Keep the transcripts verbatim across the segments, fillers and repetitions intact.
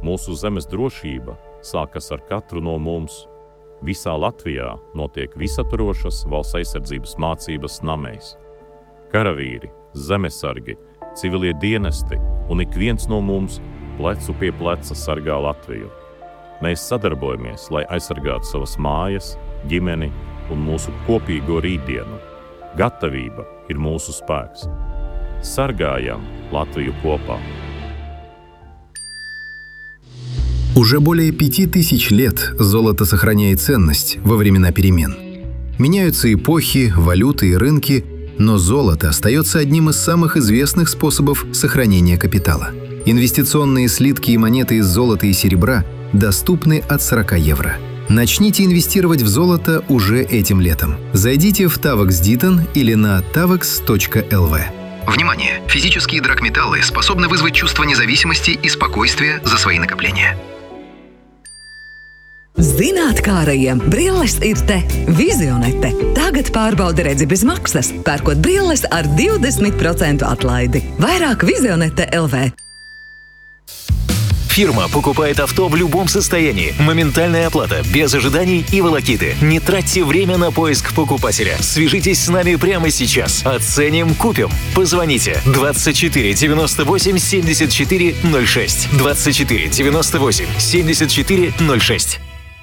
Mūsu zemes drošība sākas ar katru no mums. Visā Latvijā notiek visaturošas valsts aizsardzības mācības namēs. Karavīri, zemesargi, civilie dienesti un ik viens no mums plecu pie pleca sargā Latviju. Mēs sadarbojamies, lai aizsargātu savas mājas, ģimeni un mūsu kopīgo rītdienu. Gatavība ir mūsu spēks. Sargājam Латвию kopā. Уже более пяти тысяч лет золото сохраняет ценность во времена перемен. Меняются эпохи, валюты и рынки, но золото остается одним из самых известных способов сохранения капитала. Инвестиционные слитки и монеты из золота и серебра доступны от сорока евро. Начните инвестировать в золото уже этим летом. Зайдите в Tavex Ditton или на tavex точка эл ви. Внимание! Физические драгметаллы способны вызвать чувство независимости и спокойствия за свои накопления. Zinātkārajiem brilles ir te. Vizionete. Tagad pārbauda redzi bez maksas, pērkot brilles ar divdesmit procentu atlaidi. Vairāk Vizionete точка эл ви. Фирма покупает авто в любом состоянии. Моментальная оплата, без ожиданий и волокиты. Не тратьте время на поиск покупателя. Свяжитесь с нами прямо сейчас. Оценим, купим. Позвоните двадцать четыре девяносто восемь семьдесят четыре ноль шесть. двадцать четыре девяносто восемь семьдесят четыре ноль шесть.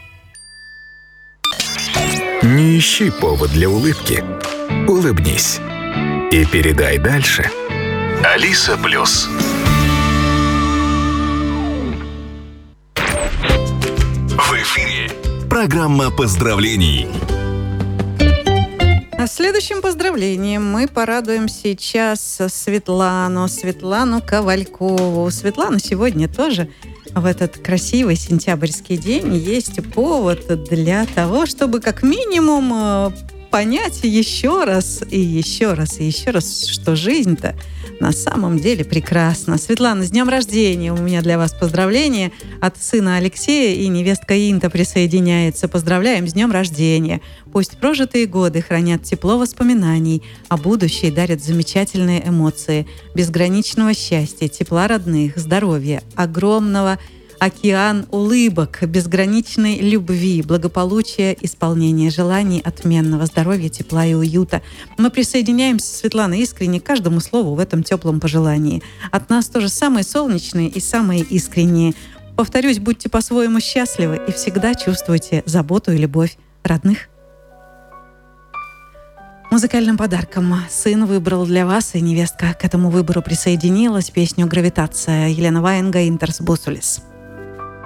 Не ищи повод для улыбки. Улыбнись. И передай дальше. Алиса Плюс. В эфире программа поздравлений. А следующим поздравлением мы порадуем сейчас Светлану, Светлану Ковалькову. Светлана сегодня тоже в этот красивый сентябрьский день есть повод для того, чтобы как минимум понять еще раз и еще раз и еще раз, что жизнь-то на самом деле прекрасна. Светлана, с днем рождения! У меня для вас поздравления от сына Алексея, и невестка Инта присоединяется. Поздравляем с днем рождения! Пусть прожитые годы хранят тепло воспоминаний, а будущее дарят замечательные эмоции, безграничного счастья, тепла родных, здоровья, огромного океан улыбок, безграничной любви, благополучия, исполнения желаний, отменного здоровья, тепла и уюта. Мы присоединяемся, Светлана, искренне к каждому слову в этом теплом пожелании. От нас тоже самые солнечные и самые искренние. Повторюсь, будьте по-своему счастливы и всегда чувствуйте заботу и любовь родных. Музыкальным подарком сын выбрал для вас, и невестка к этому выбору присоединилась, песню «Гравитация» Елена Ваенга «Интерс Бусулис».